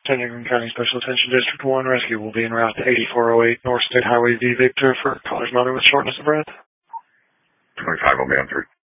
San County Special Attention District 1 rescue will be en route to 8408 North State Highway V Victor for caller's mother with shortness of breath. 25 will be answered.